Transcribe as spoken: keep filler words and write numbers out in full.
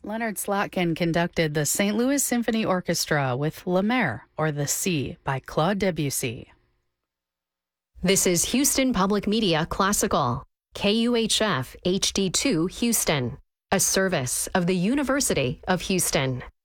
Leonard Slotkin conducted the Saint Louis Symphony Orchestra with La Mer, or The Sea, by Claude Debussy. This is Houston Public Media Classical, K U H F H D two Houston, a service of the University of Houston.